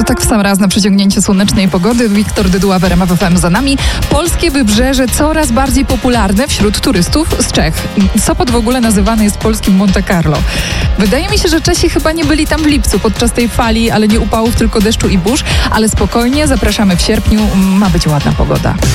Tak w sam raz na przeciągnięcie słonecznej pogody. Wiktor Dyduła w RMF FM za nami. Polskie wybrzeże coraz bardziej popularne wśród turystów z Czech. Sopot w ogóle nazywany jest polskim Monte Carlo. Wydaje mi się, że Czesi chyba nie byli tam w lipcu podczas tej fali, ale nie upałów, tylko deszczu i burz. Ale spokojnie, zapraszamy w sierpniu. Ma być ładna pogoda.